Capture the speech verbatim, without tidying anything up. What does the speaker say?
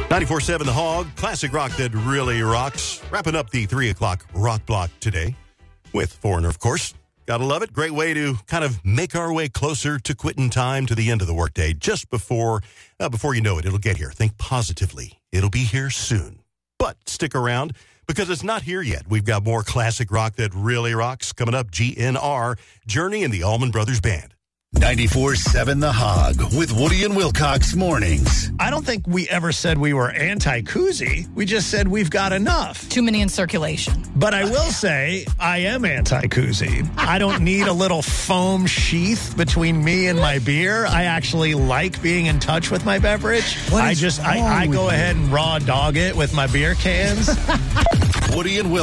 ninety-four seven The Hog, classic rock that really rocks. Wrapping up the three o'clock rock block today with Foreigner, of course. Gotta love it. Great way to kind of make our way closer to quitting time, to the end of the workday. Just before, uh, before you know it, it'll get here. Think positively. It'll be here soon. But stick around because it's not here yet. We've got more classic rock that really rocks coming up. G N R, Journey and the Allman Brothers Band. ninety-four seven The Hog with Woody and Wilcox mornings. I don't think we ever said we were anti-koozie. We just said we've got enough. Too many in circulation. But I will say I am anti-koozie. I don't need a little foam sheath between me and my beer. I actually like being in touch with my beverage. What I is just wrong I, I with go you? ahead and raw dog it with my beer cans. Woody and Wilcox.